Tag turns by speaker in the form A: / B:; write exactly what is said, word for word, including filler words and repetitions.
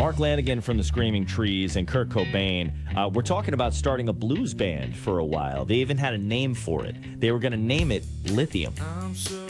A: Mark Lanigan from the Screaming Trees and Kurt Cobain uh, were talking about starting a blues band for a while. They even had a name for it. They were going to name it Lithium.
B: I'm so